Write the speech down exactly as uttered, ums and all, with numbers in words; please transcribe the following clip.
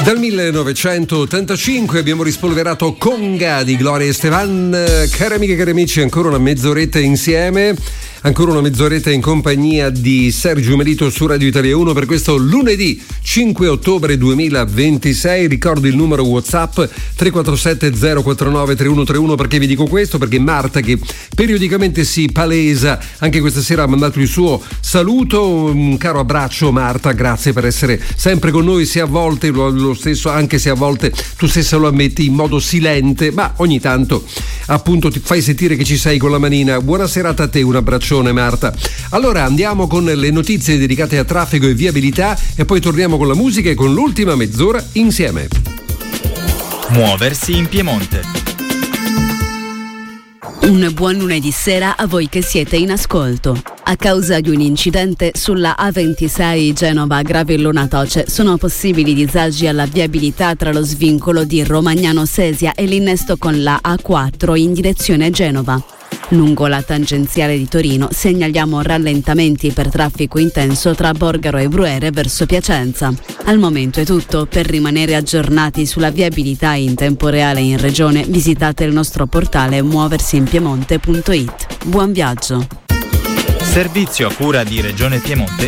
Dal millenovecentottantacinque abbiamo rispolverato Conga di Gloria Estefan. Cari amiche e cari amici, ancora una mezz'oretta insieme, ancora una mezz'oretta in compagnia di Sergio Melito su Radio Italia uno per questo lunedì cinque ottobre duemilaventisei. Ricordo il numero WhatsApp tre quattro sette zero quattro nove tre uno tre uno. Perché vi dico questo? Perché Marta, che periodicamente si palesa, anche questa sera ha mandato il suo saluto. Un caro abbraccio Marta, grazie per essere sempre con noi, se a volte lo, lo stesso, anche se a volte tu stessa lo ammetti in modo silente, ma ogni tanto appunto ti fai sentire che ci sei con la manina. Buona serata a te, un abbraccione Marta. Allora andiamo con le notizie dedicate a traffico e viabilità e poi torniamo con la musica e con l'ultima mezz'ora insieme. Muoversi in Piemonte. Un buon lunedì sera a voi che siete in ascolto. A causa di un incidente sulla A ventisei Genova-Gravellona Toce sono possibili disagi alla viabilità tra lo svincolo di Romagnano Sesia e l'innesto con la A quattro in direzione Genova. Lungo la tangenziale di Torino segnaliamo rallentamenti per traffico intenso tra Borgaro e Bruere verso Piacenza. Al momento è tutto. Per rimanere aggiornati sulla viabilità in tempo reale in regione visitate il nostro portale muoversiinpiemonte punto it. Buon viaggio! Servizio a cura di Regione Piemonte